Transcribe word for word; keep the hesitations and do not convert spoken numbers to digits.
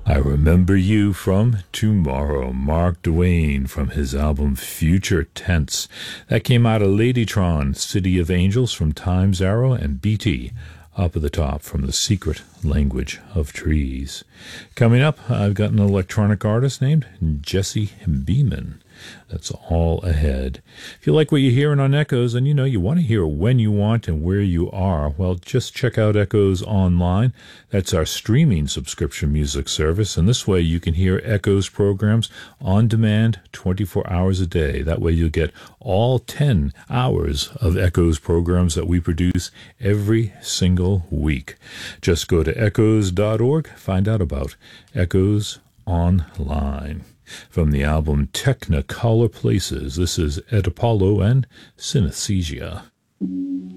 I Remember You from Tomorrow, Mark Duane from his album Future Tense. That came out of Ladytron, City of Angels from Time's Arrow, and B T, Up at the Top from The Secret Language of Trees. Coming up, I've got an electronic artist named Jesse Beeman. That's all ahead. If you like what you're hearing on Echoes, and you know you want to hear when you want and where you are, well, just check out Echoes Online. That's our streaming subscription music service, and this way you can hear Echoes programs on demand twenty-four hours a day. That way you'll get all ten hours of Echoes programs that we produce every single week. Just go to echoes dot org, find out about Echoes Online. From the album Technicolor Places, this is Ed Apollo and Synesthesia.